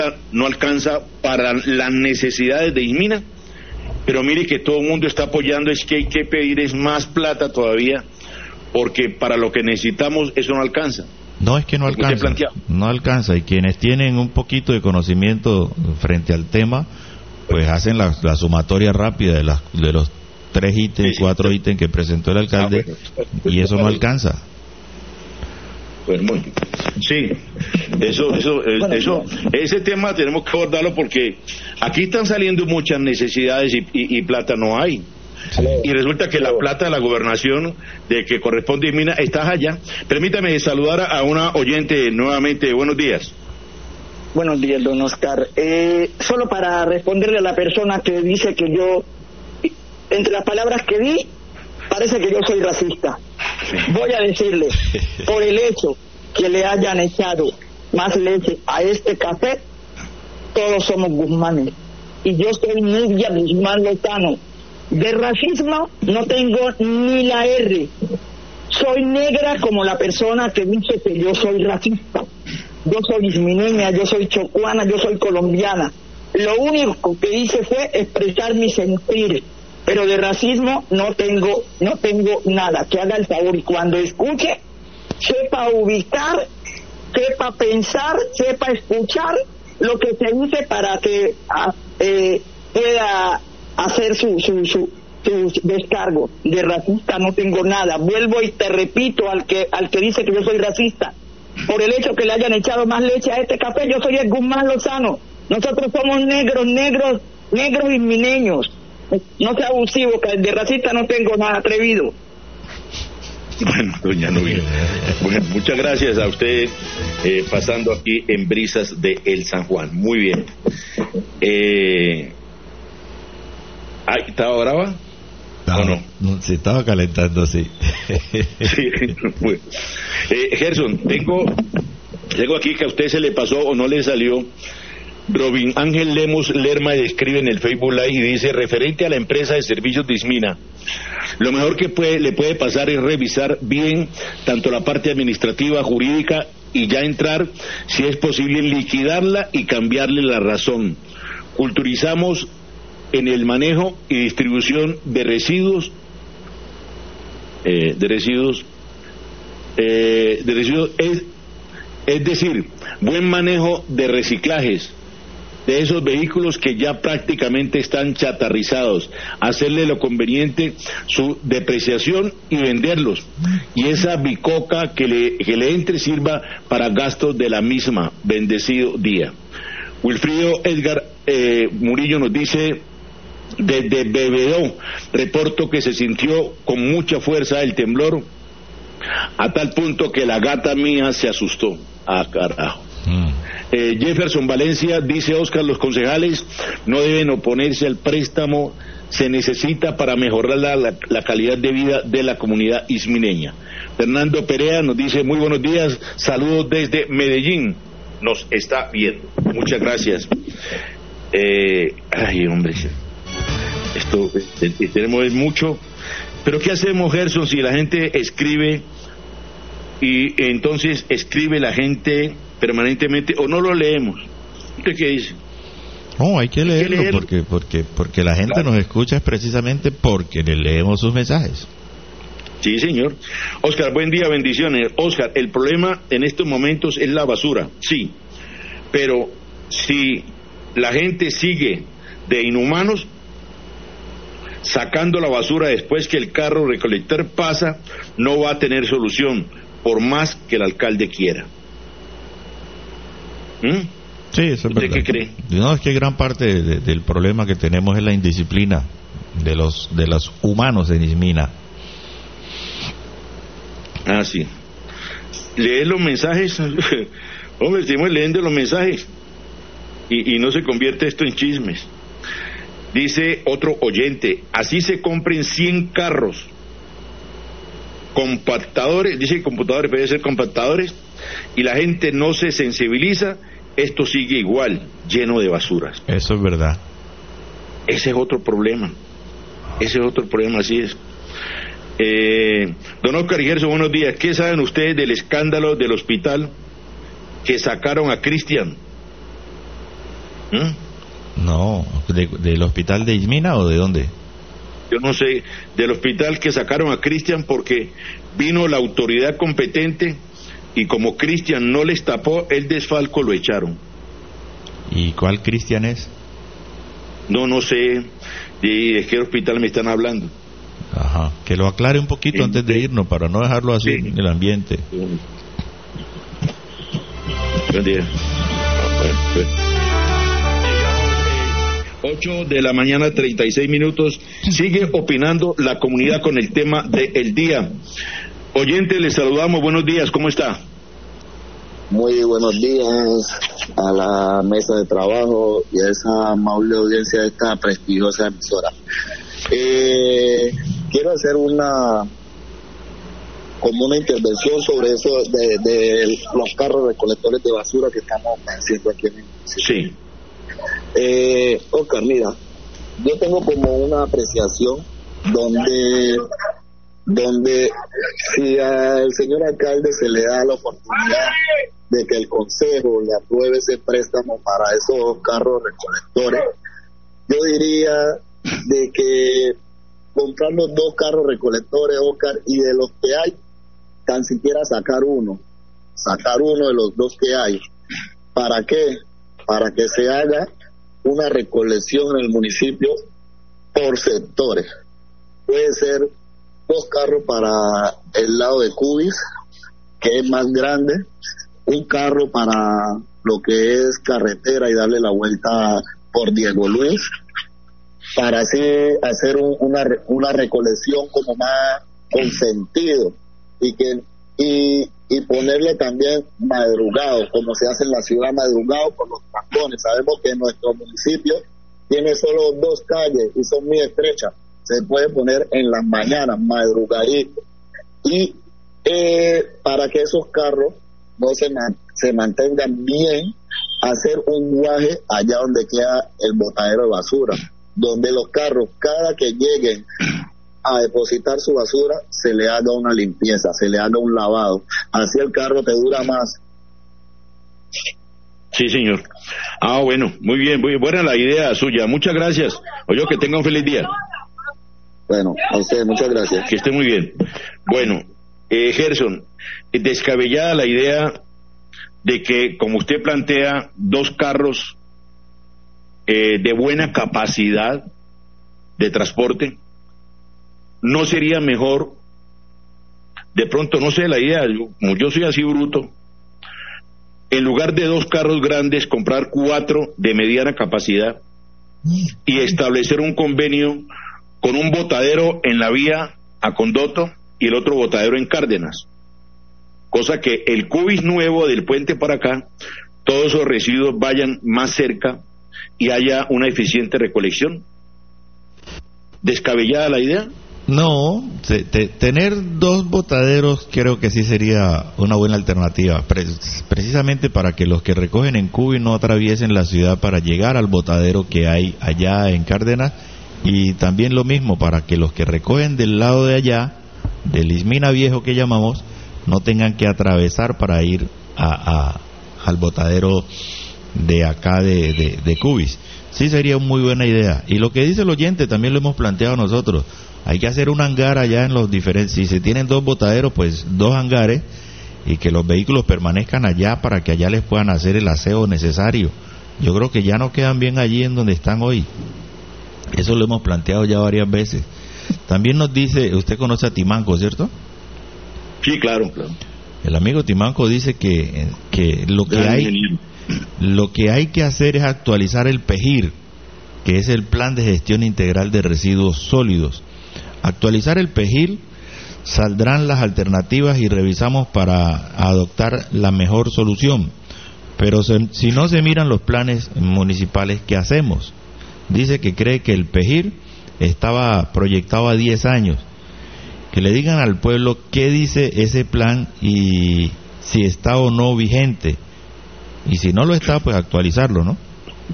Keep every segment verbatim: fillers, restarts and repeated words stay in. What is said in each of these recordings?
no alcanza para las necesidades de Ismina, pero mire que todo el mundo está apoyando, es que hay que pedir es más plata todavía, porque para lo que necesitamos eso no alcanza. No, es que no alcanza, no alcanza, y quienes tienen un poquito de conocimiento frente al tema, pues hacen la, la sumatoria rápida de, las, de los tres ítems, sí, sí, cuatro sí. ítems que presentó el alcalde, ah, bueno, y eso no alcanza. Pues muy, sí, eso, eso, eso, ese tema tenemos que abordarlo porque aquí están saliendo muchas necesidades y, y, y plata no hay. Sí. Y resulta que la plata de la gobernación de que corresponde a Ismina está allá. Permítame saludar a una oyente nuevamente. Buenos días. Buenos días, don Oscar. Eh, solo para responderle a la persona que dice que yo, entre las palabras que di, parece que yo soy racista. Voy a decirle, por el hecho que le hayan echado más leche a este café, todos somos Guzmanes. Y yo soy Nubia Guzmán Lozano. De racismo no tengo ni la R. Soy negra como la persona que dice que yo soy racista. Yo soy ismineña, yo soy chocuana, yo soy colombiana. Lo único que hice fue expresar mi sentir, pero de racismo no tengo, no tengo nada. Que haga el favor y cuando escuche, sepa ubicar, sepa pensar, sepa escuchar lo que se dice para que eh, pueda hacer su, su, su, su descargo. De racista no tengo nada. Vuelvo y te repito al que, al que dice que yo soy racista. Por el hecho que le hayan echado más leche a este café, yo soy el Guzmán Lozano. Nosotros somos negros, negros, negros ismineños. No sea abusivo, que de racista no tengo nada, atrevido. Bueno, doña Nubia, bueno, muchas gracias a usted, eh, pasando aquí en Brisas de El San Juan. Muy bien. Eh, ¿Ay, estaba brava? ¿O no? No, se estaba calentando, sí. Sí, bueno. eh, Gerson, tengo, tengo aquí que a usted se le pasó o no le salió. Robin Ángel Lemos Lerma escribe en el Facebook Live y dice, referente a la empresa de servicios de Ismina, lo mejor que puede, le puede pasar es revisar bien tanto la parte administrativa, jurídica, y ya entrar, si es posible, liquidarla y cambiarle la razón. Culturizamos en el manejo y distribución de residuos, eh, de residuos, eh, de residuos, es, es decir, buen manejo de reciclajes de esos vehículos que ya prácticamente están chatarrizados, hacerle lo conveniente su depreciación y venderlos, y esa bicoca que le, que le entre sirva para gastos de la misma. Bendecido día. Wilfrido Edgar eh, Murillo nos dice, desde Bebedó, reporto que se sintió con mucha fuerza el temblor, a tal punto que la gata mía se asustó. Ah, carajo. Mm. Eh, Jefferson Valencia dice, Oscar, los concejales no deben oponerse al préstamo, se necesita para mejorar la, la, la calidad de vida de la comunidad ismineña. Fernando Perea nos dice, muy buenos días, saludos desde Medellín, nos está viendo, muchas gracias. Eh, ay, hombre, esto eh, tenemos es mucho, pero ¿qué hacemos, Gerson, si la gente escribe y entonces escribe la gente permanentemente o no lo leemos? ¿Usted qué dice? No, hay que leerlo, hay que leerlo. porque porque porque la gente claro. nos escucha es precisamente porque le leemos sus mensajes. Sí, señor. Oscar, buen día, bendiciones. Oscar, el problema en estos momentos es la basura, sí, pero si la gente sigue de inhumanos sacando la basura después que el carro recolector pasa, no va a tener solución, por más que el alcalde quiera. ¿Mm? Sí, eso es ¿Usted verdad. qué cree? No, es que gran parte de, de, del problema que tenemos es la indisciplina de los de los humanos en Ismina. Ah, sí. Leer los mensajes. Hombre, estamos leyendo los mensajes y, y no se convierte esto en chismes. Dice otro oyente, así se compren cien carros compactadores, dice computadores, puede ser compactadores, y la gente no se sensibiliza, esto sigue igual, lleno de basuras. Eso es verdad. Ese es otro problema, ese es otro problema, así es. Eh, don Oscar y Gerson, buenos días. ¿Qué saben ustedes del escándalo del hospital que sacaron a Cristian? ¿Mm? No, de, ¿del hospital de Ismina o de dónde? Yo no sé, del hospital que sacaron a Cristian porque vino la autoridad competente y como Cristian no les tapó el desfalco, lo echaron. ¿Y cuál Cristian es? No, no sé de qué hospital me están hablando. Ajá, que lo aclare un poquito sí, antes de irnos para no dejarlo así sí. en el ambiente. Sí. Buen día. ocho de la mañana, treinta y seis minutos. Sigue opinando la comunidad con el tema del día. Oyente, les saludamos. Buenos días, ¿cómo está? Muy buenos días a la mesa de trabajo y a esa amable audiencia de esta prestigiosa emisora. Eh, quiero hacer una como una intervención sobre eso de, de los carros recolectores de basura que estamos haciendo aquí en el municipio. Sí. Eh, Oscar, mira, yo tengo como una apreciación donde donde si al señor alcalde se le da la oportunidad de que el consejo le apruebe ese préstamo para esos carros recolectores, yo diría de que comprando dos carros recolectores, Oscar, y de los que hay, tan siquiera sacar uno, sacar uno de los dos que hay. ¿Para qué? Para que se haga una recolección en el municipio por sectores. Puede ser dos carros para el lado de Cubis, que es más grande, un carro para lo que es carretera y darle la vuelta por Diego Luis, para así hacer un, una una recolección como más con sentido y que y, y ponerle también madrugado, como se hace en la ciudad, madrugado por los trancones. Sabemos que nuestro municipio tiene solo dos calles y son muy estrechas. Se puede poner en las mañanas, madrugadito, y eh, para que esos carros no se, man, se mantengan bien, hacer un guaje allá donde queda el botadero de basura, donde los carros, cada que lleguen a depositar su basura, se le haga una limpieza, se le haga un lavado, así el carro te dura más. Sí, señor. Ah, bueno, muy bien, muy buena la idea suya, muchas gracias. Oye, que tenga un feliz día. Bueno, a usted, muchas gracias. Que esté muy bien. Bueno, eh, Gerson, descabellada la idea de que, como usted plantea, dos carros eh, de buena capacidad de transporte, ¿no sería mejor, de pronto, no sé, la idea, como yo soy así bruto, en lugar de dos carros grandes, comprar cuatro de mediana capacidad y establecer un convenio con un botadero en la vía a Condoto y el otro botadero en Cárdenas? Cosa que el Cubis nuevo del puente para acá, todos esos residuos vayan más cerca y haya una eficiente recolección. ¿Descabellada la idea? No, te, te, tener dos botaderos creo que sí sería una buena alternativa, pre, precisamente para que los que recogen en Cubis no atraviesen la ciudad para llegar al botadero que hay allá en Cárdenas, y también lo mismo para que los que recogen del lado de allá, del Ismina Viejo que llamamos, no tengan que atravesar para ir a, a, al botadero de acá de, de, de Cubis. Sí, sería una muy buena idea. Y lo que dice el oyente también lo hemos planteado nosotros. Hay que hacer un hangar allá en los diferentes, si se tienen dos botaderos, pues dos hangares, y que los vehículos permanezcan allá para que allá les puedan hacer el aseo necesario. Yo creo que ya no quedan bien allí en donde están hoy. Eso lo hemos planteado ya varias veces. También nos dice, usted conoce a Timanco, ¿cierto? Sí, claro, claro. El amigo Timanco dice que, que lo que hay lo que hay que hacer es actualizar el PEGIR, que es el Plan de Gestión Integral de Residuos Sólidos. Actualizar el PEGIR, saldrán las alternativas y revisamos para adoptar la mejor solución. Pero se, si no se miran los planes municipales, ¿qué hacemos? Dice que cree que el PEGIR estaba proyectado a diez años. Que le digan al pueblo qué dice ese plan y si está o no vigente. Y si no lo está, pues actualizarlo, ¿no?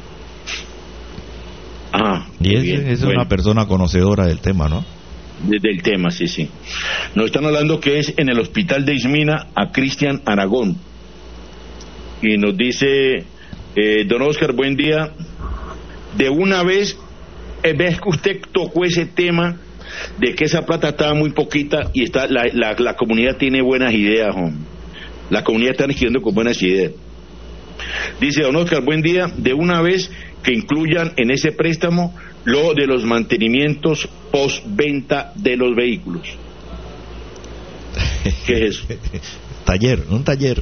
Ah, y es, bien, es bueno. Una persona conocedora del tema, ¿no? Del tema, sí, sí. Nos están hablando que es en el hospital de Ismina a Cristian Aragón. Y nos dice, eh, don Oscar, buen día. de una vez, eh, ves que usted tocó ese tema de que esa plata estaba muy poquita y está la, la, la comunidad tiene buenas ideas, hombre. La comunidad está escribiendo con buenas ideas. Dice don Oscar, buen día, de una vez que incluyan en ese préstamo lo de los mantenimientos postventa de los vehículos. ¿Qué es eso? Taller, un taller.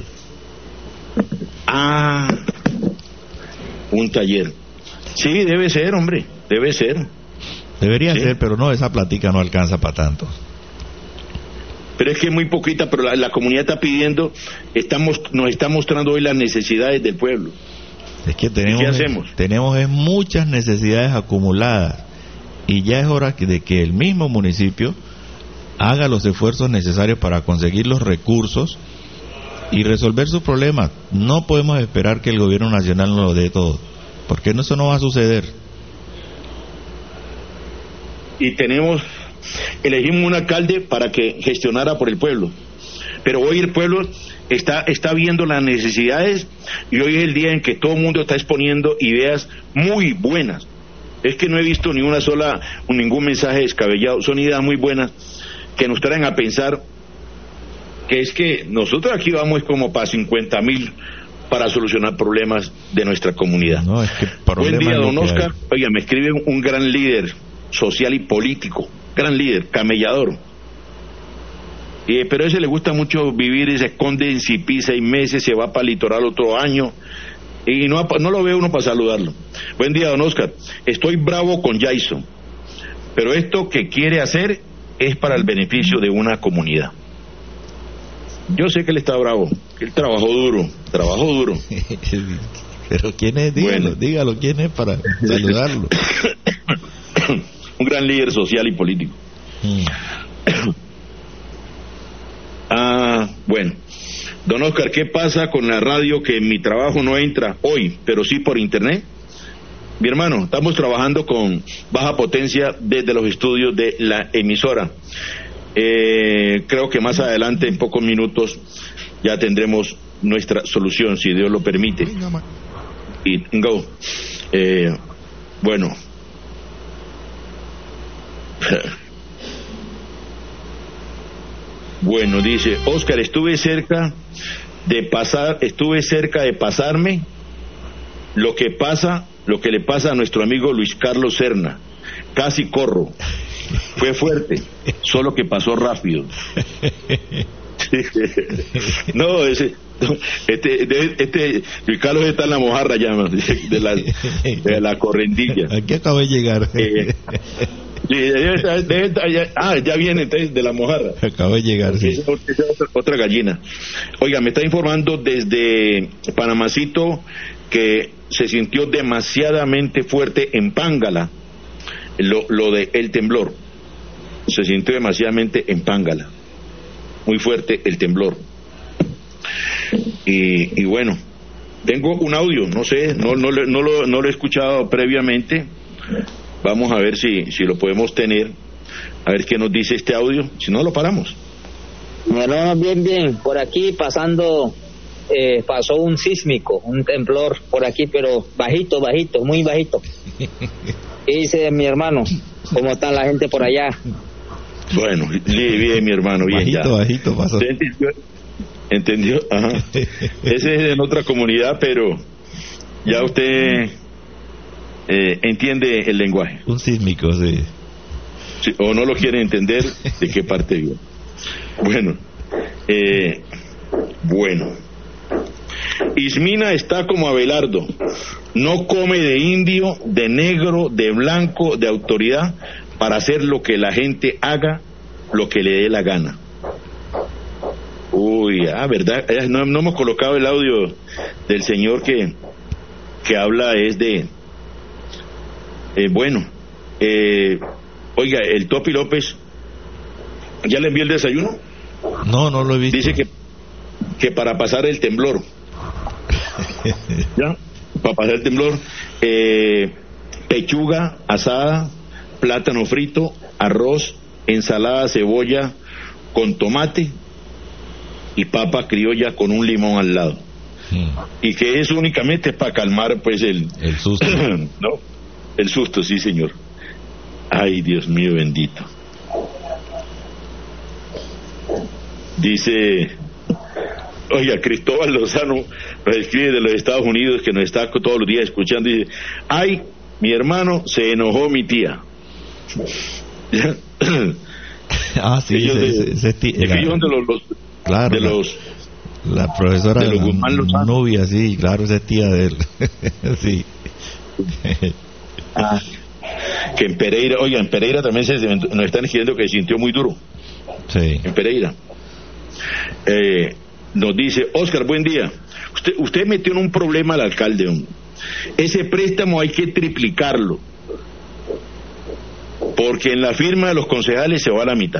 Ah, un taller. Sí, debe ser, hombre, debe ser. Debería sí. ser, pero no, esa platica no alcanza para tanto. Pero es que es muy poquita, pero la, la comunidad está pidiendo, estamos, nos está mostrando hoy las necesidades del pueblo. Es que tenemos, ¿qué hacemos? tenemos es muchas necesidades acumuladas y ya es hora de que el mismo municipio haga los esfuerzos necesarios para conseguir los recursos y resolver sus problemas. No podemos esperar que el gobierno nacional nos lo dé todo, porque eso no va a suceder. Y tenemos, elegimos un alcalde para que gestionara por el pueblo, pero hoy el pueblo está está viendo las necesidades y hoy es el día en que todo el mundo está exponiendo ideas muy buenas. Es que no he visto ni una sola, ningún mensaje descabellado, son ideas muy buenas que nos traen a pensar que es que nosotros aquí vamos como para cincuenta mil para solucionar problemas de nuestra comunidad. No, es que buen día, don Oscar. Oiga, me escribe un gran líder social y político, gran líder, camellador. Eh, pero a ese le gusta mucho vivir y se esconde en Cipí seis meses, se va para el litoral otro año y no, no lo ve uno para saludarlo. Buen día, don Oscar. Estoy bravo con Jason, pero esto que quiere hacer es para el beneficio de una comunidad. Yo sé que él está bravo, que él trabajó duro, trabajó duro. Pero ¿quién es? Dígalo, bueno. dígalo, ¿quién es para saludarlo? Un gran líder social y político. Mm. Ah, bueno. Don Oscar, ¿qué pasa con la radio que en mi trabajo no entra hoy, pero sí por internet? Mi hermano, estamos trabajando con baja potencia desde los estudios de la emisora. Eh, creo que más adelante, en pocos minutos, ya tendremos nuestra solución, si Dios lo permite. Y go. Eh, bueno. Bueno, dice Oscar, estuve cerca de pasar, estuve cerca de pasarme lo que pasa, lo que le pasa a nuestro amigo Luis Carlos Serna. Casi corro. Fue fuerte, solo que pasó rápido. No, ese, este, este, Luis Carlos está en la mojarra ya, de la, de la correntilla. Aquí acabo de llegar. Eh, debe estar, debe estar, ya, ah, ya viene entonces de la mojarra. Acabo de llegar, sí. Esa es otra, otra gallina. Oiga, me está informando desde Panamacito que se sintió demasiadamente fuerte en Pángala. Lo, lo de el temblor se sintió demasiadamente en Pángala, muy fuerte el temblor. Y, y bueno, tengo un audio, no sé, no no, no, lo, no lo he escuchado previamente. Vamos a ver si, si lo podemos tener, a ver qué nos dice este audio, si no lo paramos. Bueno, bien, bien, por aquí pasando, eh, pasó un sísmico, un temblor por aquí, pero bajito, bajito, muy bajito. ¿Qué dice mi hermano? ¿Cómo está la gente por allá? Bueno, bien, bien mi hermano, bien. Bajito, ya. bajito pasó. ¿Entendió? ¿Entendió? Ajá. Ese es en otra comunidad, pero ya usted eh, entiende el lenguaje. Un sísmico, sí. Sí. O no lo quiere entender, ¿de qué parte vio? Bueno, eh, bueno. Ismina está como Abelardo, no come de indio, de negro, de blanco, de autoridad, para hacer lo que la gente haga, lo que le dé la gana. Uy, ah, verdad, no, no hemos colocado el audio del señor que que habla es de, eh, bueno, eh, oiga, el Topi López, ¿ya le envió el desayuno? No, no lo he visto. Dice que que para pasar el temblor. ¿Ya? Para pasar el temblor, eh, pechuga asada, plátano frito, arroz, ensalada, cebolla con tomate y papa criolla con un limón al lado. Mm. Y que eso únicamente es para calmar pues el, el susto. ¿no? El susto, sí, señor. Ay, Dios mío bendito. Dice, oiga, Cristóbal Lozano nos escribe de los Estados Unidos, que nos está todos los días escuchando, y dice, ay, mi hermano, se enojó mi tía. Ah, sí, ellos ese, de, ese, ese, de, la, de los, los claro, de los la, la profesora de los Guzmán Lozano. Nubia, sí, claro, esa es tía de él. Sí. Ah, que en Pereira, oiga, en Pereira también se, nos están diciendo que se sintió muy duro. Sí. En Pereira. Eh, nos dice, Oscar, buen día. Usted, usted metió en un problema al alcalde. Hombre. Ese préstamo hay que triplicarlo, porque en la firma de los concejales se va a la mitad.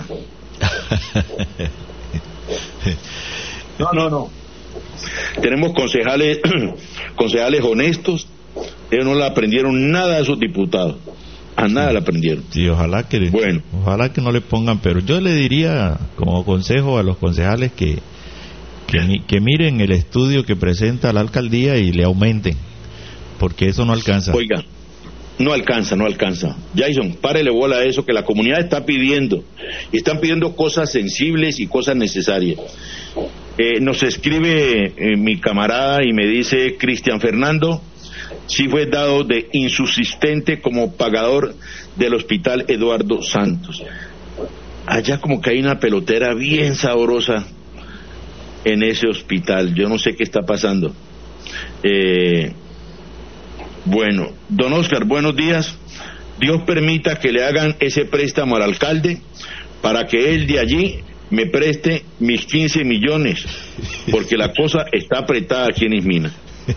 No, no, no. Tenemos concejales, concejales honestos. Ellos no le aprendieron nada a esos diputados. A nada le aprendieron. Sí, ojalá que, bueno. ojalá que no le pongan, pero yo le diría como consejo a los concejales que, que, que miren el estudio que presenta la alcaldía y le aumenten, porque eso no alcanza. Oiga, no alcanza, no alcanza. Jason, párele bola a eso, que la comunidad está pidiendo. Y están pidiendo cosas sensibles y cosas necesarias. Eh, nos escribe eh, mi camarada y me dice, Cristian Fernando, sí fue dado de insubsistente como pagador del hospital Eduardo Santos. Allá como que hay una pelotera bien sabrosa en ese hospital. Yo no sé qué está pasando. Eh, bueno, don Oscar, buenos días. Dios permita que le hagan ese préstamo al alcalde para que él de allí me preste mis quince millones, porque la cosa está apretada aquí en Ismina.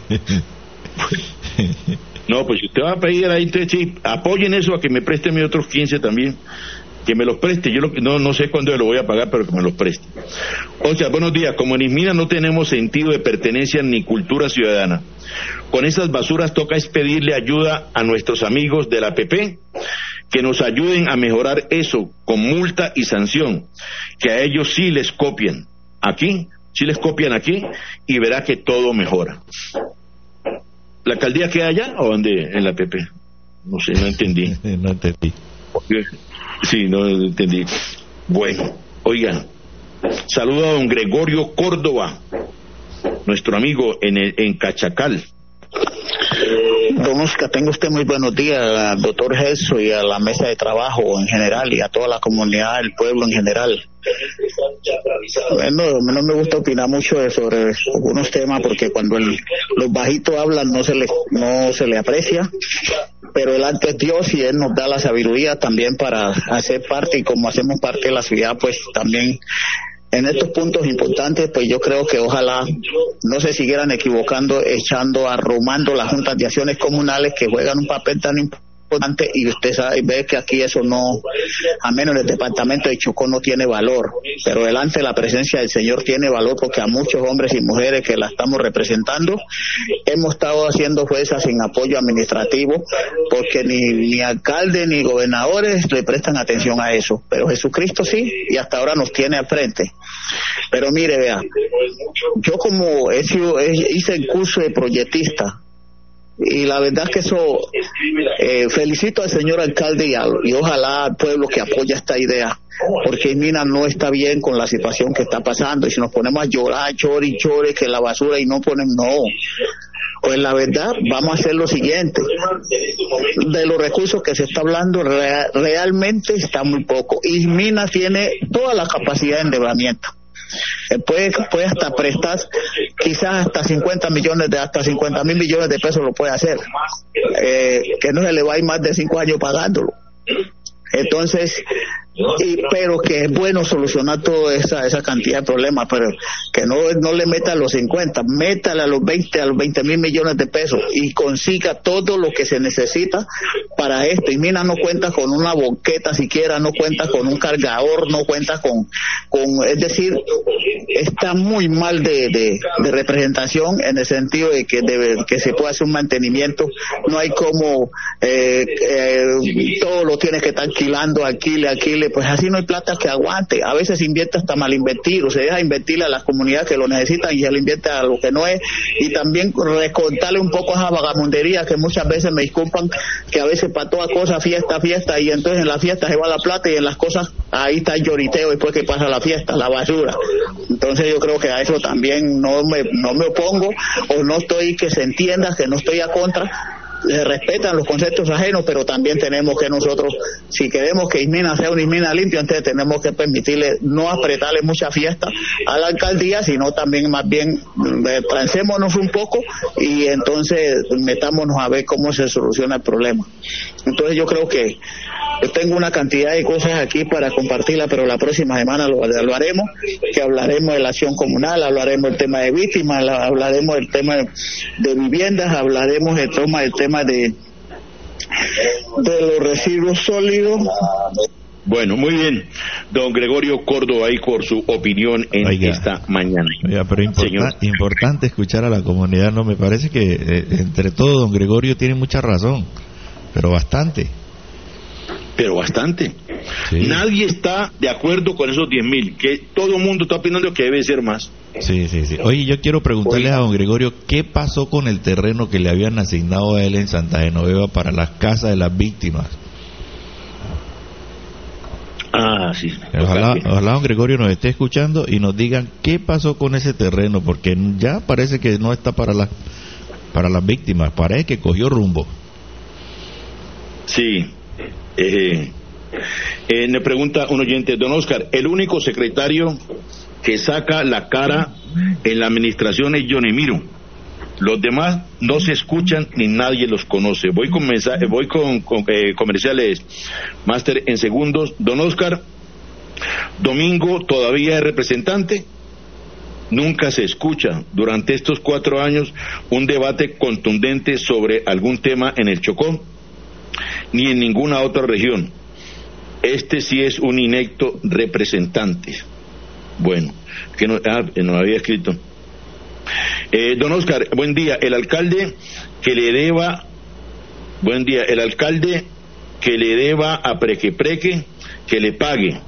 No, pues si usted va a pedir ahí, entonces sí, apoyen eso a que me preste mis otros quince también, que me los preste. Yo lo, no, no sé cuándo lo voy a pagar, pero que me los preste. O sea, buenos días. Como en Ismina no tenemos sentido de pertenencia ni cultura ciudadana, con esas basuras toca es pedirle ayuda a nuestros amigos de la P P, que nos ayuden a mejorar eso con multa y sanción, que a ellos sí les copian aquí, sí les copian aquí, y verá que todo mejora. ¿La alcaldía queda allá o dónde? En la P P. No sé, no entendí. No entendí. Sí, no entendí. Bueno, oigan, saludo a don Gregorio Córdoba, nuestro amigo en, el, en Cachacal. Don Oscar, tenga usted muy buenos días al doctor Gelso y a la mesa de trabajo en general y a toda la comunidad del pueblo en general. Bueno, no me gusta opinar mucho de sobre algunos temas porque cuando el, los bajitos hablan no se le no se le aprecia, pero el alto es Dios y Él nos da la sabiduría también para hacer parte, y como hacemos parte de la ciudad, pues también en estos puntos importantes, pues yo creo que ojalá no se siguieran equivocando, echando, arrumando las juntas de acciones comunales que juegan un papel tan importante, y usted sabe, ve que aquí eso no, a menos en el departamento de Chocó no tiene valor, pero delante la presencia del Señor tiene valor, porque a muchos hombres y mujeres que la estamos representando hemos estado haciendo fuerzas sin apoyo administrativo, porque ni, ni alcalde ni gobernadores le prestan atención a eso, pero Jesucristo sí, y hasta ahora nos tiene al frente. Pero mire, vea, yo como he sido, he, hice el curso de proyectista, y la verdad es que eso, eh, felicito al señor alcalde y, al, y ojalá al pueblo que apoya esta idea, porque Ismina no está bien con la situación que está pasando, y si nos ponemos a llorar, chore y chore, que la basura y no ponen, no. Pues la verdad, vamos a hacer lo siguiente, de los recursos que se está hablando, rea, realmente está muy poco. Ismina tiene toda la capacidad de endeudamiento. Puede, puede hasta prestar quizás hasta cincuenta millones de hasta cincuenta mil millones de pesos lo puede hacer, eh, que no se le va a ir más de cinco años pagándolo. Entonces, y, pero que es bueno solucionar toda esa esa cantidad de problemas, pero que no no le meta a los cincuenta, métale a los veinte, a los veinte mil millones de pesos y consiga todo lo que se necesita para esto. Y Mina no cuenta con una boqueta siquiera, no cuenta con un cargador, no cuenta con, con es decir, está muy mal de, de, de representación, en el sentido de que debe, que se puede hacer un mantenimiento, no hay como eh, eh, todo lo tienes que estar alquilando, alquile, alquile, invierte, pues así no hay plata que aguante. A veces se invierte hasta mal invertido, se deja invertir a las comunidades que lo necesitan y se le invierte a lo que no es, y también recortarle un poco a esa vagamundería que muchas veces me disculpan, que a veces para toda cosa, fiesta, fiesta, y entonces en la fiesta se va la plata y en las cosas ahí está el lloriteo después que pasa la fiesta, la basura. Entonces yo creo que a eso también no me, no me opongo, o no estoy, que se entienda que no estoy a contra. Se respetan los conceptos ajenos, pero también tenemos que nosotros, si queremos que Ismina sea una Ismina limpia, entonces tenemos que permitirle, no apretarle mucha fiesta a la alcaldía, sino también más bien eh, transémonos un poco y entonces metámonos a ver cómo se soluciona el problema. Entonces yo creo que yo tengo una cantidad de cosas aquí para compartirla, pero la próxima semana lo, lo haremos, que hablaremos de la acción comunal, hablaremos del tema de víctimas, hablaremos del tema de viviendas, hablaremos del tema del tema de, de los residuos sólidos. Bueno, muy bien. Don Gregorio Córdoba ahí por su opinión en Oiga, esta mañana. Oiga, pero importa, importante escuchar a la comunidad, ¿no? Me parece que eh, entre todo don Gregorio tiene mucha razón, pero bastante. Pero bastante. Sí. Nadie está de acuerdo con esos diez mil, que todo el mundo está opinando que debe ser más. Sí, sí, sí. Oye, yo quiero preguntarle Oye. a don Gregorio, ¿qué pasó con el terreno que le habían asignado a él en Santa Genoveva para las casas de las víctimas? Ah, sí. Ojalá, ojalá don Gregorio nos esté escuchando y nos digan qué pasó con ese terreno, porque ya parece que no está para las para las víctimas, parece que cogió rumbo. Sí. Eh, eh, me pregunta un oyente, don Oscar, el único secretario que saca la cara en la administración es Johnny Miro. Los demás no se escuchan ni nadie los conoce. Voy con mensaje, voy con, con eh, comerciales, máster, en segundos. Don Oscar, Domingo todavía es representante. Nunca se escucha durante estos cuatro años un debate contundente sobre algún tema en el Chocó, ni en ninguna otra región. Este sí es un inepto representante. Bueno, que no, ah, no había escrito. Eh, don Oscar, buen día. El alcalde que le deba, buen día. El alcalde que le deba a Preque Preque, que le pague,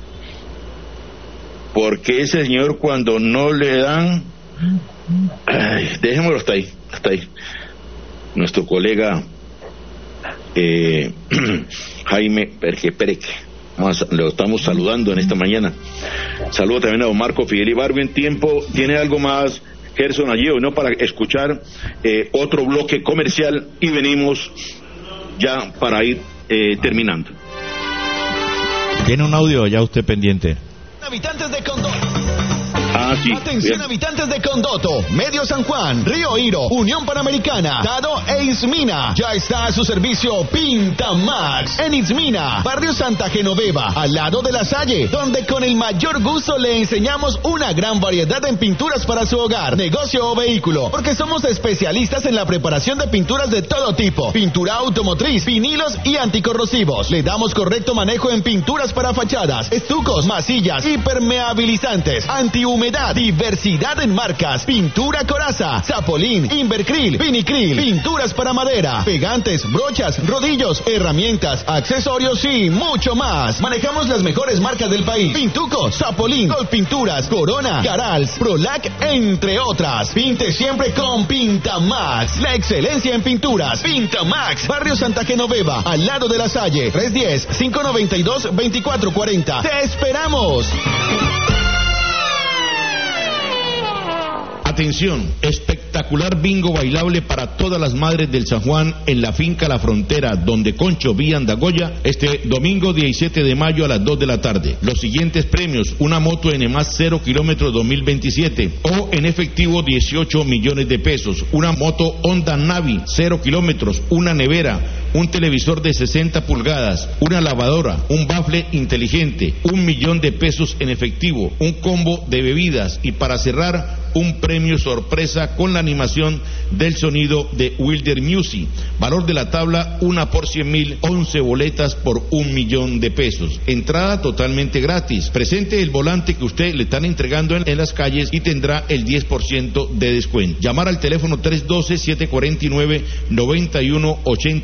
porque ese señor cuando no le dan, ay, dejémoslo hasta ahí, hasta ahí. Nuestro colega Eh, Jaime Preque Preque, lo estamos saludando en esta mañana. Saludo también a don Marco Fidel Ibargo. En tiempo, ¿tiene algo más, Gerson, allí o no, para escuchar eh, otro bloque comercial y venimos ya para ir eh, terminando? ¿Tiene un audio ya usted pendiente? Habitantes de Condor. Ah, sí. Atención, bien. Habitantes de Condoto, Medio San Juan, Río Hiro, Unión Panamericana, Dado e Ismina. Ya está a su servicio Pinta Max en Ismina, barrio Santa Genoveva, al lado de La Salle, donde con el mayor gusto le enseñamos una gran variedad en pinturas para su hogar, negocio o vehículo, porque somos especialistas en la preparación de pinturas de todo tipo, pintura automotriz, vinilos y anticorrosivos. Le damos correcto manejo en pinturas para fachadas, estucos, masillas, impermeabilizantes, antihumedad, diversidad en marcas, pintura coraza, Zapolín, Invercril, Vinicril, pinturas para madera, pegantes, brochas, rodillos, herramientas, accesorios y mucho más. Manejamos las mejores marcas del país: Pintuco, Zapolín, Gold Pinturas, Corona, Garals, Prolac, entre otras. Pinte siempre con Pinta Max, la excelencia en pinturas. Pinta Max, barrio Santa Genoveva, al lado de La Salle, tres uno cero, cinco nueve dos, dos cuatro cuatro cero. ¡Te esperamos! Atención, espectacular bingo bailable para todas las madres del San Juan en la finca La Frontera, donde Concho Vía Andagoya, este domingo diecisiete de mayo a las dos de la tarde. Los siguientes premios: una moto N más cero kilómetros dos mil veintisiete o en efectivo dieciocho millones de pesos, una moto Honda Navi cero kilómetros, una nevera, un televisor de sesenta pulgadas, una lavadora, un bafle inteligente, un millón de pesos en efectivo, un combo de bebidas y para cerrar un premio sorpresa con la animación del sonido de Wilder Music. Valor de la tabla, una por cien mil, once boletas por un millón de pesos. Entrada totalmente gratis. Presente el volante que usted le están entregando en, en las calles y tendrá el diez por ciento de descuento. Llamar al teléfono tres uno dos, siete cuatro nueve, nueve uno ocho nueve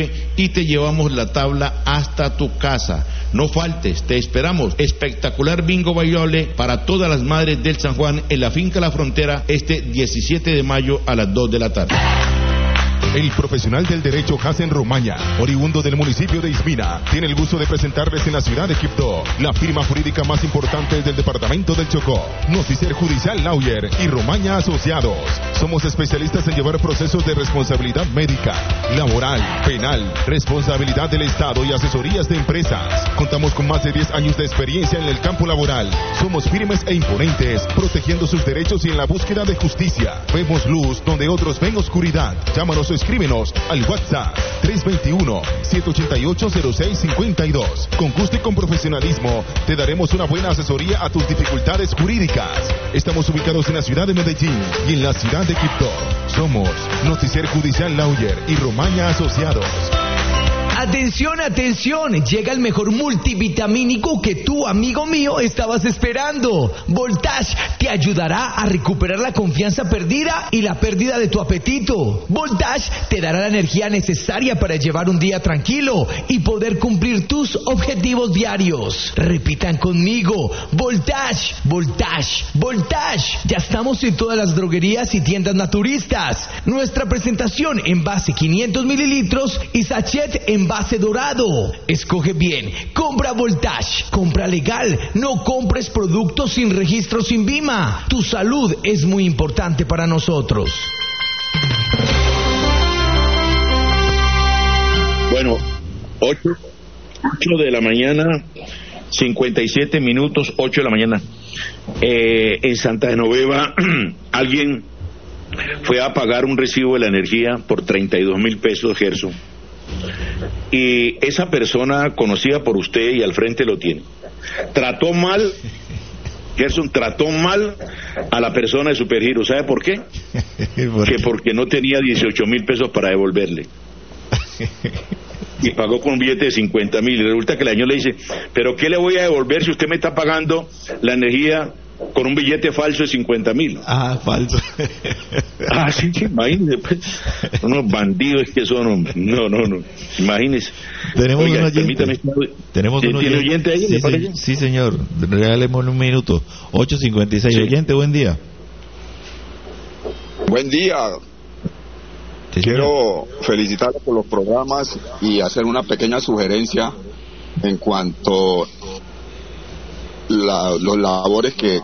nueve y te llevamos la tabla hasta tu casa. No faltes, te esperamos. Espectacular bingo bailable para todas las madres del San Juan en la finca La Frontera este diecisiete de mayo a las dos de la tarde. El profesional del derecho Hassen Romaña, oriundo del municipio de Ismina, tiene el gusto de presentarles en la ciudad de Quibdó la firma jurídica más importante del departamento del Chocó, Noticier Judicial Lawyer y Romaña Asociados. Somos especialistas en llevar procesos de responsabilidad médica, laboral, penal, responsabilidad del Estado y asesorías de empresas. Contamos con más de diez años de experiencia en el campo laboral. Somos firmes e imponentes, protegiendo sus derechos y en la búsqueda de justicia. Vemos luz donde otros ven oscuridad. Llámanos o escríbenos al WhatsApp tres dos uno, siete ocho ocho, cero seis cinco dos. Con gusto y con profesionalismo te daremos una buena asesoría a tus dificultades jurídicas. Estamos ubicados en la ciudad de Medellín y en la ciudad de Quibdó. Somos Noticier Judicial Lawyer y Romaña Asociados. Atención, atención, llega el mejor multivitamínico que tú, amigo mío, estabas esperando. Voltage te ayudará a recuperar la confianza perdida y la pérdida de tu apetito. Voltage te dará la energía necesaria para llevar un día tranquilo y poder cumplir tus objetivos diarios. Repitan conmigo, Voltage, Voltage, Voltage. Ya estamos en todas las droguerías y tiendas naturistas. Nuestra presentación en base quinientos mililitros y sachet en base dorado. Escoge bien, compra Voltage, compra legal, no compres productos sin registro sin Vima. Tu salud es muy importante para nosotros. Bueno, ocho de la mañana, cincuenta y siete minutos, ocho de la mañana. Eh, en Santa Genoveva, alguien fue a pagar un recibo de la energía por treinta y dos mil pesos, Gerson. Y esa persona, conocida por usted y al frente lo tiene, trató mal, Gerson, trató mal a la persona de Supergiro. ¿Sabe por qué? ¿Por que porque no tenía dieciocho mil pesos para devolverle. Y pagó con un billete de cincuenta mil. Y resulta que el señor le dice, ¿pero qué le voy a devolver si usted me está pagando la energía con un billete falso de cincuenta mil? Ah, falso. Ah, sí, sí, imagínese, pues. Unos bandidos que son, no, no, no, imagínese. Tenemos Oiga, un oyente. Tenemos un ¿Tiene oyente? oyente ahí? Sí, sí, sí, señor. Regálemos un minuto. ocho cincuenta y seis. Sí. Oyente, buen día. Buen día. Sí, quiero felicitarle por los programas y hacer una pequeña sugerencia en cuanto la, los labores que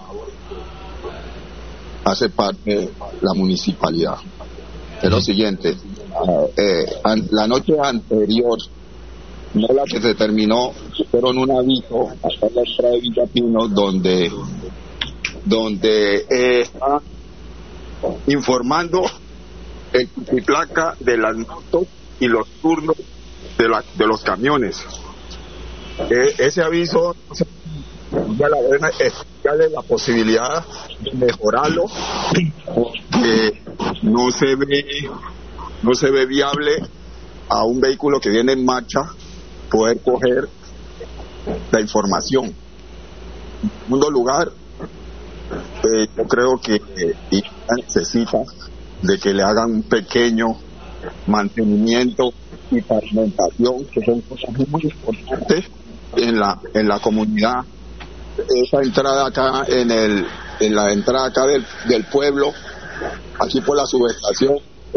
hace parte la municipalidad. Es lo siguiente, eh, an, la noche anterior, no la que se terminó, fueron un aviso hasta la entrada de Villapino donde donde eh, está informando el placa de las motos y los turnos de, la, de los camiones. Eh, ese aviso ya la buena es darle la posibilidad de mejorarlo, porque no se ve no se ve viable a un vehículo que viene en marcha poder coger la información. En segundo lugar, eh, yo creo que eh, necesita de que le hagan un pequeño mantenimiento y pavimentación, que son cosas muy importantes en la en la comunidad. Esa entrada acá en el en la entrada acá del, del pueblo, aquí por la subestación,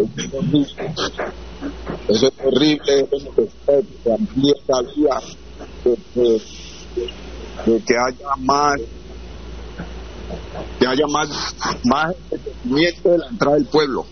eso es horrible, eso es que se amplíe la vía, de, de, de que haya más que haya más más entendimiento de la entrada del pueblo.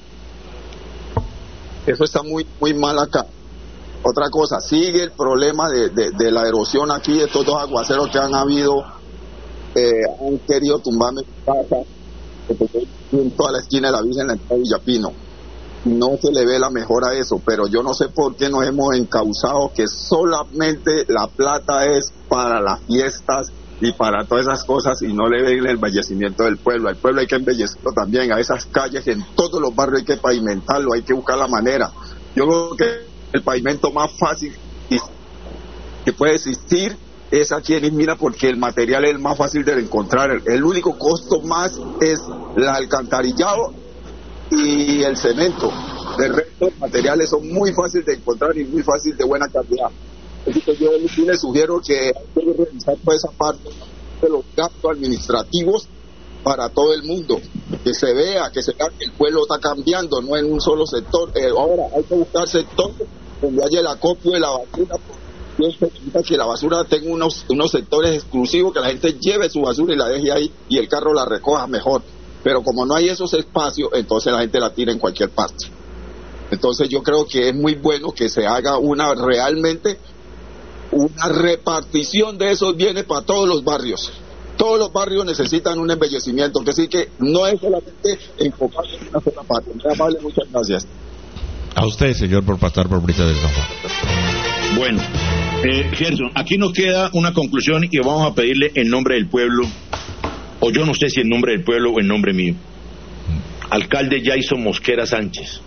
Eso está muy muy mal acá. Otra cosa, sigue el problema de, de, de la erosión aquí, de estos dos aguaceros que han habido. Eh, han querido tumbarme mi casa, en toda la esquina de la Virgen, en la entrada de Villapino. No se le ve la mejora a eso, pero yo no sé por qué nos hemos encauzado que solamente la plata es para las fiestas y para todas esas cosas y no le ven el embellecimiento del pueblo. Al pueblo hay que embellecerlo también, a esas calles, en todos los barrios hay que pavimentarlo, hay que buscar la manera. Yo creo que el pavimento más fácil que puede existir es aquí en Ismina, porque el material es el más fácil de encontrar. El único costo más es el alcantarillado y el cemento. De resto, los materiales son muy fáciles de encontrar y muy fáciles de buena calidad. Entonces yo les sugiero que hay que revisar toda esa parte de los gastos administrativos para todo el mundo, que se vea, que se vea que el pueblo está cambiando, no en un solo sector. Eh, ahora hay que buscar sectores donde haya el acopio de la basura, porque que la basura tenga unos, unos sectores exclusivos, que la gente lleve su basura y la deje ahí y el carro la recoja mejor. Pero como no hay esos espacios, entonces la gente la tira en cualquier parte. Entonces yo creo que es muy bueno que se haga una realmente una repartición de esos bienes para todos los barrios. Todos los barrios necesitan un embellecimiento, que sí que no es solamente enfocarse en una sola parte. Muy amable, muchas gracias. A usted, señor, por pasar por Brisa de San Juan. Bueno, eh, Gerson, aquí nos queda una conclusión y vamos a pedirle en nombre del pueblo, o yo no sé si en nombre del pueblo o en nombre mío. Alcalde Jason Mosquera Sánchez.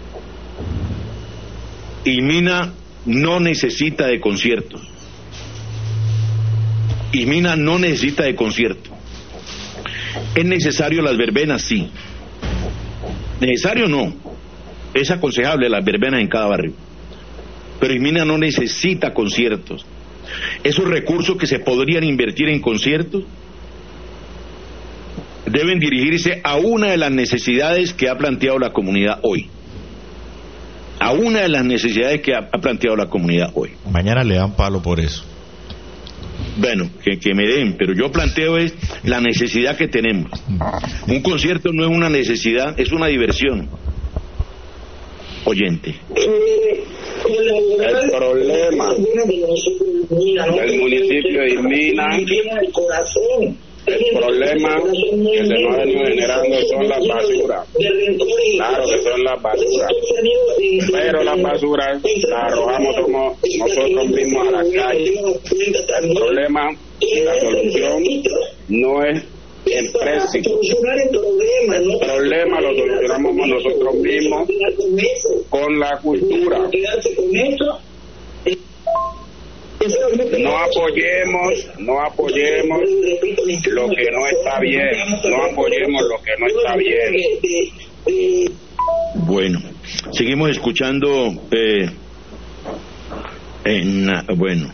Ismina no necesita de conciertos. Ismina no necesita de concierto. ¿Es necesario las verbenas? Sí. ¿Necesario? No. Es aconsejable las verbenas en cada barrio. Pero Ismina no necesita conciertos. Esos recursos que se podrían invertir en conciertos deben dirigirse a una de las necesidades que ha planteado la comunidad hoy. A una de las necesidades que ha, ha planteado la comunidad hoy. Mañana le dan palo por eso. Bueno, que, que me den, pero yo planteo es la necesidad que tenemos. Un concierto no es una necesidad, es una diversión. Oyente. El problema del municipio de Ismina, el problema que se nos ha venido generando son las basuras. Claro que son las basuras, pero las basuras las arrojamos como nosotros mismos a la calle. El problema, la solución no es en precio. El problema lo solucionamos nosotros mismos con la cultura. No apoyemos, no apoyemos lo que no está bien, no apoyemos lo que no está bien. Bueno, seguimos escuchando, eh, en, bueno,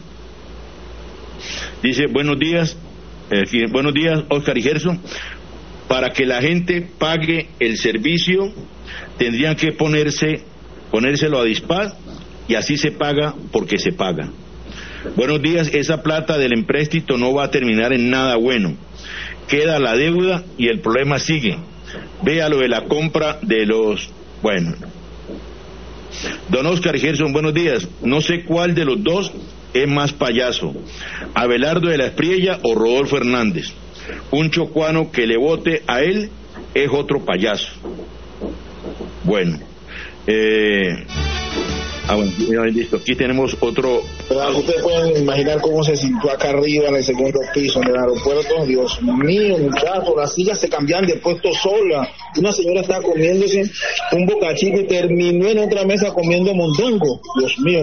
dice, buenos días, eh, buenos días, Oscar y Gerson. Para que la gente pague el servicio, tendrían que ponerse, ponérselo a Dispar, y así se paga porque se paga. Buenos días, esa plata del empréstito no va a terminar en nada bueno. Queda la deuda y el problema sigue. Vea lo de la compra de los... Bueno. Don Oscar y Gerson, buenos días. No sé cuál de los dos es más payaso, Abelardo de la Espriella o Rodolfo Hernández. Un chocuano que le vote a él es otro payaso. Bueno. Eh... Ah, bueno, listo. Aquí tenemos otro. Ustedes pueden imaginar cómo se sintió acá arriba en el segundo piso, en el aeropuerto. Dios mío, muchachos, las sillas se cambian de puesto sola. Una señora estaba comiéndose un bocachico y terminó en otra mesa comiendo mondongo. Dios mío.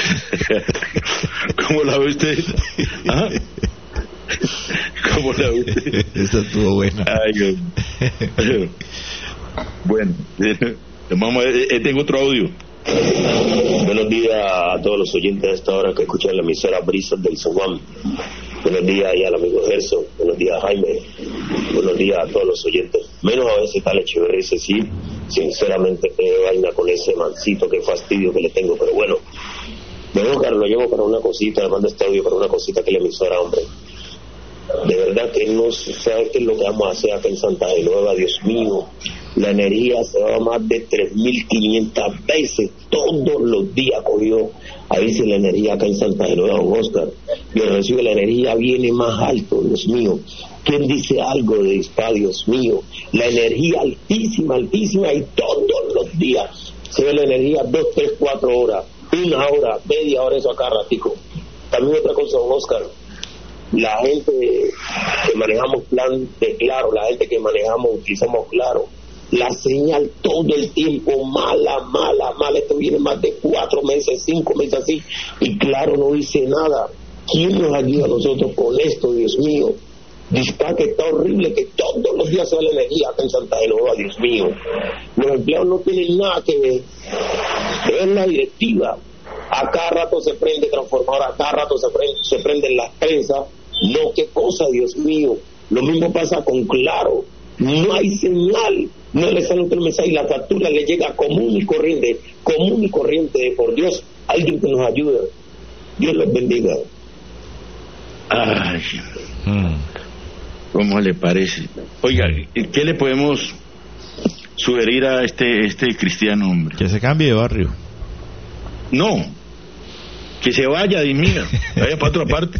¿Cómo la ve usted? ¿Ah? ¿Cómo la ve usted? Esa estuvo buena. Ay, Dios. Bueno, vamos a ver, tengo otro audio. Buenos días a todos los oyentes de esta hora que escuchan la emisora Brisas del San Juan. Buenos días y al amigo Gerson. Buenos días, Jaime. Buenos días a todos los oyentes. Menos a veces tal Echeverría, ese sí, sinceramente que vaina con ese mancito, qué fastidio que le tengo, pero bueno. Bueno, Carlos, lo llevo para una cosita, además de este audio, para una cosita que la emisora, hombre. De verdad que no se sabe qué es lo que vamos a hacer acá en Santa Genoveva, Dios mío. La energía se va más de tres mil quinientas veces todos los días, cogió. Ahí dice la energía acá en Santa Genoveva, don Oscar. Yo recibo la energía viene más alto, Dios mío. ¿Quién dice algo de Dispar, Dios mío? La energía altísima, altísima, y todos los días se ve la energía dos, tres, cuatro horas, una hora, media hora, eso acá ratico. También otra cosa, don Oscar. La gente que manejamos plan de Claro, la gente que manejamos, utilizamos Claro, la señal todo el tiempo mala, mala, mala. Esto viene más de cuatro meses, cinco meses así, y Claro no dice nada. ¿Quién nos ayuda a nosotros con esto, Dios mío? Dispatch está horrible, que todos los días sale energía acá en Santa Genoveva, Dios mío. Los empleados no tienen nada que ver. Es la directiva. A cada rato se prende transformador, a cada rato se prende, se prenden las prensas. No, qué cosa, Dios mío. Lo mismo pasa con Claro. No hay señal, no le sale otro mensaje y la factura le llega común y corriente, común y corriente. Por Dios, alguien que nos ayude. Dios los bendiga. Ay, ¿cómo le parece? Oiga, ¿qué le podemos sugerir a este este cristiano, hombre? Que se cambie de barrio. No, que se vaya, Dios mío, vaya para otra parte.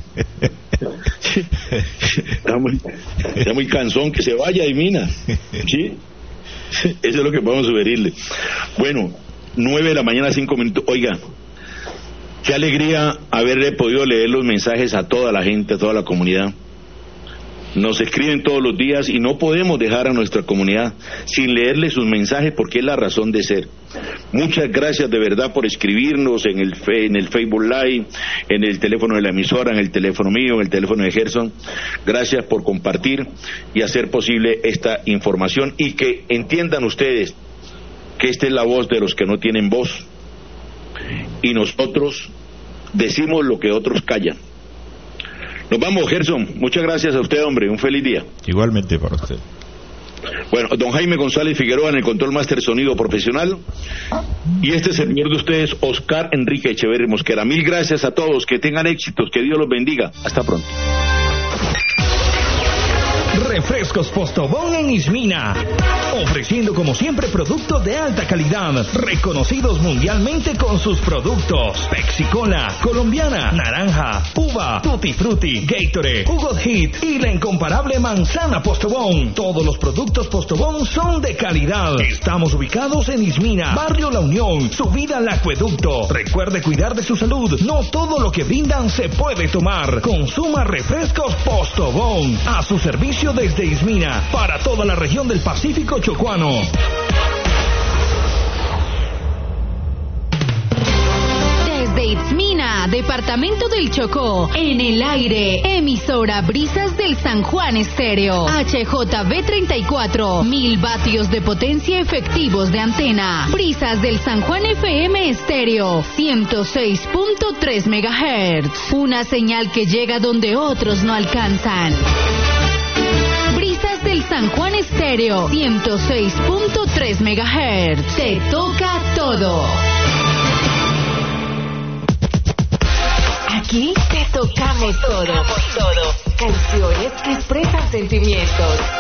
Está muy, está muy cansón, que se vaya, Dimina. ¿Sí? Eso es lo que podemos sugerirle. Bueno, nueve de la mañana, cinco minutos. Oiga, qué alegría haberle podido leer los mensajes a toda la gente, a toda la comunidad. Nos escriben todos los días y no podemos dejar a nuestra comunidad sin leerle sus mensajes porque es la razón de ser. Muchas gracias de verdad por escribirnos en el fe, en el Facebook Live, en el teléfono de la emisora, en el teléfono mío, en el teléfono de Gerson. Gracias por compartir y hacer posible esta información y que entiendan ustedes que esta es la voz de los que no tienen voz y nosotros decimos lo que otros callan. Nos vamos, Gerson. Muchas gracias a usted, hombre. Un feliz día. Igualmente para usted. Bueno, don Jaime González Figueroa en el Control Master Sonido Profesional. Y este servidor de ustedes, Oscar Enrique Echeverri Mosquera. Mil gracias a todos. Que tengan éxitos. Que Dios los bendiga. Hasta pronto. Refrescos Postobón en Ismina, ofreciendo como siempre productos de alta calidad, reconocidos mundialmente con sus productos: Pepsi Cola, Colombiana, Naranja, Uva, Tutti Frutti, Gatorade, Hugo Hit y la incomparable manzana Postobón. Todos los productos Postobón son de calidad. Estamos ubicados en Ismina, Barrio La Unión, subida al acueducto. Recuerde cuidar de su salud. No todo lo que brindan se puede tomar. Consuma refrescos Postobón a su servicio desde Ismina para toda la región del Pacífico chocuano. Desde Itzmina, departamento del Chocó, en el aire, emisora Brisas del San Juan Estéreo, H J B treinta y cuatro, mil vatios de potencia efectivos de antena. Brisas del San Juan F M Estéreo, ciento seis punto tres megahertz, una señal que llega donde otros no alcanzan. Brisas del San Juan Estéreo, ciento seis punto tres megahertz. Te toca todo. Aquí te tocamos todo. Canciones que expresan sentimientos.